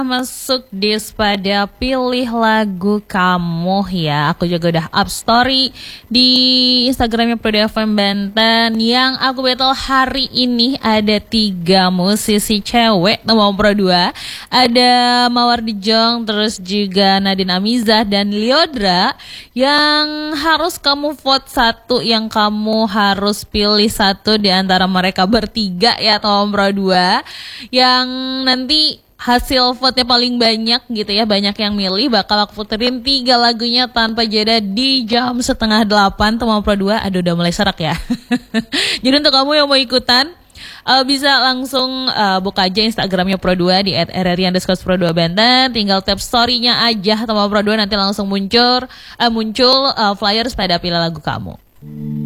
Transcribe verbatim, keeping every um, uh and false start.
Masuk di pada pilih lagu kamu ya. Aku juga udah up story di Instagramnya Pro F M Banten. Yang aku battle hari ini ada tiga musisi cewek nomor Pro dua. Ada Mawar Dijong, terus juga Nadine Amizah dan Lyodra. Yang harus kamu vote satu, yang kamu harus pilih satu di antara mereka bertiga ya, nomor Pro dua. Yang nanti hasil vote-nya paling banyak gitu ya, banyak yang milih, bakal aku puterin tiga lagunya tanpa jeda di jam setengah delapan Teman Pro dua. Aduh, udah mulai serak ya. Jadi untuk kamu yang mau ikutan, uh, bisa langsung uh, buka aja Instagramnya Pro dua di at r r i underscore pro dua Banten. Tinggal tap story-nya aja Teman Pro dua, nanti langsung muncul uh, muncul uh, flyers pada pilih lagu kamu.